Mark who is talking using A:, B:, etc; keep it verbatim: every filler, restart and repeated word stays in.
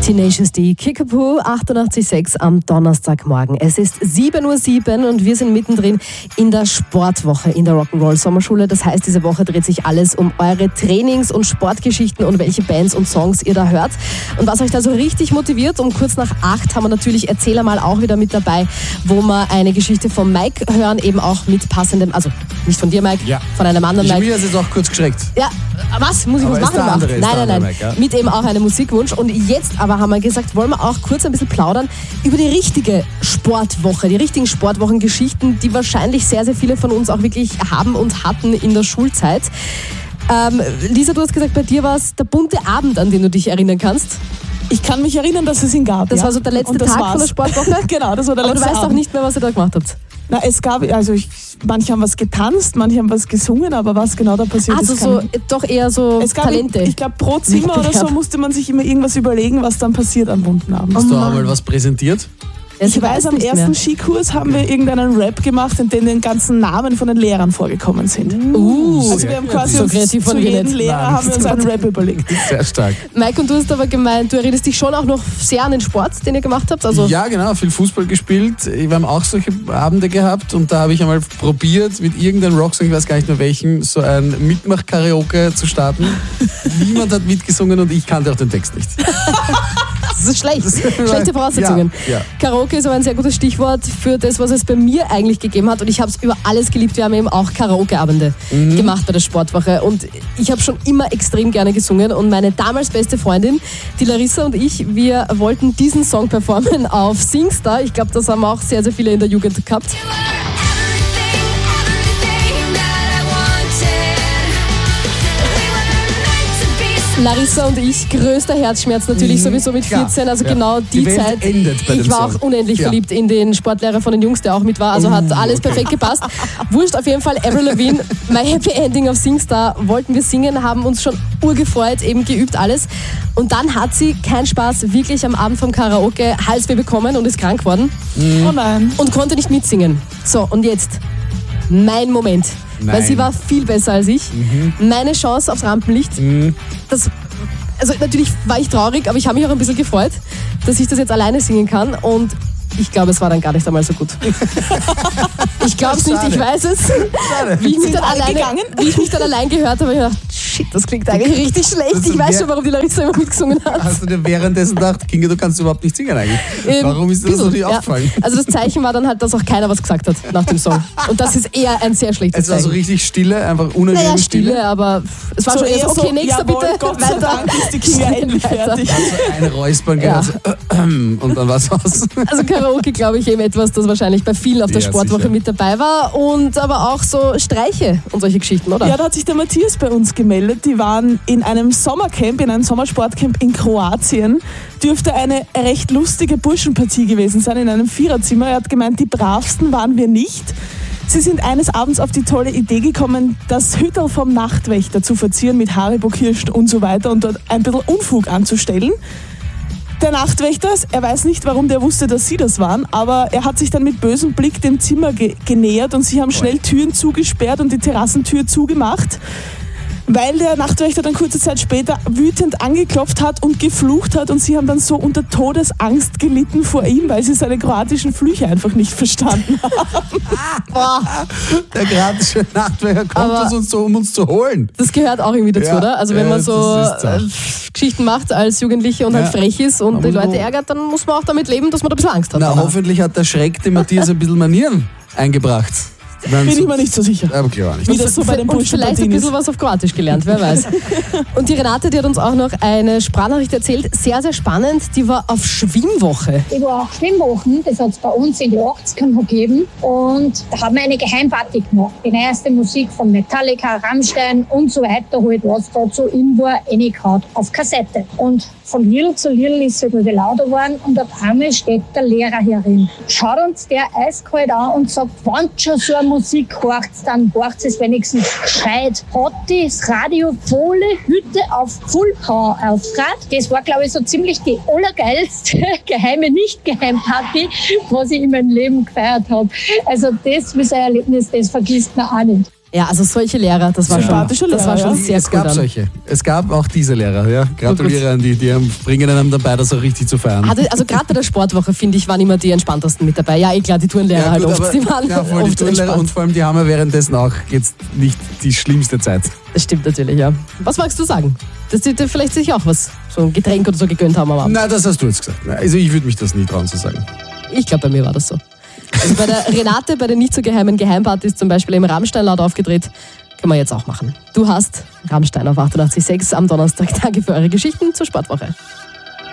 A: Tenacious D, Kickapoo, achtundachtzig Komma sechs am Donnerstagmorgen. Es ist sieben Uhr sieben und wir sind mittendrin in der Sportwoche in der Rock'n'Roll Sommerschule. Das heißt, diese Woche dreht sich alles um eure Trainings- und Sportgeschichten und welche Bands und Songs ihr da hört. Und was euch da so richtig motiviert, um kurz nach acht haben wir natürlich Erzähler mal auch wieder mit dabei, wo wir eine Geschichte von Mike hören, eben auch mit passendem, also nicht von dir, Mike,
B: ja.
A: von einem anderen Mike.
B: Mir ist jetzt auch kurz geschreckt.
A: Ja, was? Muss ich
B: aber
A: was machen?
B: Andere,
A: nein, nein, nein.
B: Mike, ja.
A: Mit eben auch einem Musikwunsch. Und jetzt aber haben wir gesagt, wollen wir auch kurz ein bisschen plaudern über die richtige Sportwoche, die richtigen Sportwochengeschichten, die wahrscheinlich sehr, sehr viele von uns auch wirklich haben und hatten in der Schulzeit. Ähm, Lisa, du hast gesagt, bei dir war es der bunte Abend, an den du dich erinnern kannst.
C: Ich kann mich erinnern, dass es ihn gab.
A: Das
C: ja.
A: war so der letzte Tag
C: war's.
A: von der Sportwoche?
C: Genau, das war der
A: Aber
C: letzte
A: du weißt
C: Abend.
A: auch nicht mehr, was ihr da gemacht habt.
C: Na, es gab, also ich, manche haben was getanzt, manche haben was gesungen, aber was genau da passiert
A: Also
C: ist,
A: so,
C: kann
A: doch eher so
C: es gab,
A: Talente.
C: Ich glaube, pro Zimmer oder so musste man sich immer irgendwas überlegen, was dann passiert am bunten Abend.
B: Hast du auch mal was präsentiert?
C: Ich weiß, am ersten mehr. Skikurs haben wir irgendeinen Rap gemacht, in dem den ganzen Namen von den Lehrern vorgekommen sind.
A: Uh,
C: also wir haben quasi
A: so
C: uns,
A: kreativ
C: zu jedem
A: nicht.
C: Lehrer
B: Nein,
C: haben wir uns einen Rap überlegt.
B: Sehr stark.
A: Mike, und du hast aber gemeint, du erinnerst dich schon auch noch sehr an den Sport, den ihr gemacht habt? Also
B: ja, genau, viel Fußball gespielt. Wir haben auch solche Abende gehabt und da habe ich einmal probiert, mit irgendeinem Rocksong, ich weiß gar nicht mehr welchen, so ein Mitmach-Karaoke zu starten. Niemand hat mitgesungen und ich kannte auch den Text nicht.
A: Das ist schlecht. Schlechte Voraussetzungen.
B: Ja, ja.
A: Karaoke ist aber ein sehr gutes Stichwort für das, was es bei mir eigentlich gegeben hat. Und ich habe es über alles geliebt. Wir haben eben auch Karaoke-Abende mhm. gemacht bei der Sportwoche. Und ich habe schon immer extrem gerne gesungen. Und meine damals beste Freundin, die Larissa und ich, wir wollten diesen Song performen auf Singstar. Ich glaube, das haben auch sehr, sehr viele in der Jugend gehabt. Larissa und ich, größter Herzschmerz natürlich, mhm, sowieso mit vierzehn, also ja. genau die, die Zeit.
B: Endet bei
A: ich
B: dem
A: war
B: Song.
A: auch unendlich ja. verliebt in den Sportlehrer von den Jungs, der auch mit war, also uh, hat alles okay. perfekt gepasst. Wurscht, auf jeden Fall, Avril Lavigne, My Happy Ending auf Singstar, wollten wir singen, haben uns schon urgefreut, eben geübt alles. Und dann hat sie, kein Spaß, wirklich am Abend vom Karaoke Halsweh bekommen und ist krank geworden.
C: Mhm. Oh nein.
A: Und konnte nicht mitsingen. So, und jetzt mein Moment.
B: Nein.
A: Weil sie war viel besser als ich. Mhm. Meine Chance aufs Rampenlicht. Mhm. Das, also natürlich war ich traurig, aber ich habe mich auch ein bisschen gefreut, dass ich das jetzt alleine singen kann. Und ich glaube, es war dann gar nicht einmal so gut. Ich glaube es nicht, ich weiß es. Wie ich, mich dann alleine, wie ich mich dann allein gehört habe, habe ich gedacht, shit, das klingt eigentlich richtig schlecht. Ich weiß schon, warum die Larissa immer mitgesungen hat.
B: Hast du dir währenddessen gedacht, Kinga, du kannst überhaupt nicht singen eigentlich?
A: Ähm,
B: warum ist dir das noch nicht
A: ja.
B: aufgefallen?
A: Also das Zeichen war dann halt, dass auch keiner was gesagt hat nach dem Song. Und das ist eher ein sehr schlechtes
B: Zeichen. Es war so richtig Stille, einfach unangenehm
A: naja,
B: Stille.
A: Stille, aber es war
C: so
A: schon eher so, okay,
C: so,
A: nächster
C: jawohl,
A: bitte.
C: Gott sei Dank ist die Kinga endlich fertig.
B: Also ein Räuspern
A: ja.
B: gehört so, und dann war es aus.
A: Also Karaoke, glaube ich, eben etwas, das wahrscheinlich bei vielen auf der
B: ja,
A: Sportwoche
B: sicher.
A: mit dabei war. Und aber auch so Streiche und solche Geschichten, oder?
C: Ja, da hat sich der Matthias bei uns gemeldet. Die waren in einem Sommercamp, in einem Sommersportcamp in Kroatien. Dürfte eine recht lustige Burschenpartie gewesen sein in einem Viererzimmer. Er hat gemeint, die bravsten waren wir nicht. Sie sind eines Abends auf die tolle Idee gekommen, das Hütterl vom Nachtwächter zu verzieren mit Haribo-Kirschen und so weiter und dort ein bisschen Unfug anzustellen. Der Nachtwächter, er weiß nicht, warum der wusste, dass sie das waren, aber er hat sich dann mit bösem Blick dem Zimmer ge- genähert und sie haben schnell Türen zugesperrt und die Terrassentür zugemacht, weil der Nachtwächter dann kurze Zeit später wütend angeklopft hat und geflucht hat und sie haben dann so unter Todesangst gelitten vor ihm, weil sie seine kroatischen Flüche einfach nicht verstanden haben.
B: Boah. Der kroatische Nachtwächter kommt uns so, um uns zu holen.
A: Das gehört auch irgendwie dazu, ja, oder? Also wenn man so äh, Geschichten macht als Jugendliche und ja. halt frech ist und die Leute ärgert, dann muss man auch damit leben, dass man da ein bisschen Angst hat.
B: Na, hoffentlich hat der Schreck dem Matthias ein bisschen Manieren eingebracht.
C: Bin so, ich mir nicht so sicher.
B: Aber klar nicht.
C: Wie das so bei den
A: und vielleicht ein bisschen was auf Kroatisch gelernt, wer weiß. Und die Renate, die hat uns auch noch eine Sprachnachricht erzählt, sehr, sehr spannend, die war auf Schwimmwoche.
D: Ich war auf Schwimmwochen, das hat es bei uns in den achtzigern gegeben und da haben wir eine Geheimparty gemacht. Die neueste Musik von Metallica, Rammstein und so weiter, halt, was da so in war, reingehauen auf Kassette. Und von Liedl zu Liedl ist es halt lauter geworden und auf einmal steht der Lehrer herin. Schaut uns der eiskalt an und sagt, wenn schon so eine Musik horcht, dann horcht es wenigstens gescheit. Hat das Radio volle Hütte auf Full Power aufgehört. Das war, glaube ich, so ziemlich die allergeilste geheime, nicht geheim Party, was ich in meinem Leben gefeiert habe. Also das ist ein Erlebnis, das vergisst man auch nicht.
A: Ja, also solche Lehrer, das war,
C: Sympathische
A: schon, das war
C: Lehrer,
A: schon
C: ja.
A: sehr
B: es
A: cool.
B: gab
A: dann.
B: solche. Es gab auch diese Lehrer. Ja. Gratuliere an die, die haben, bringen einem dabei, das auch richtig zu feiern.
A: Also, also gerade bei der Sportwoche, finde ich, waren immer die entspanntesten mit dabei. Ja, eh klar, die Turnlehrer
B: Ja,
A: halt
B: gut,
A: oft.
B: aber-
A: Die waren
B: ja, voll, die
A: oft
B: Turnlehrer
A: entspannt.
B: und vor allem die haben ja währenddessen auch jetzt nicht die schlimmste Zeit.
A: Das stimmt natürlich, ja. Was magst du sagen? Dass die, die vielleicht sich auch was, so ein Getränk oder so gegönnt haben am Abend.
B: Na, das hast du jetzt gesagt. Also ich würde mich das nie trauen zu sagen.
A: Ich glaube, bei mir war das so. Also bei der Renate, bei den nicht so geheimen Geheimpartys, zum Beispiel im Rammstein laut aufgedreht, können wir jetzt auch machen. Du hast Rammstein auf achtundachtzig Komma sechs am Donnerstag. Danke für eure Geschichten zur Sportwoche.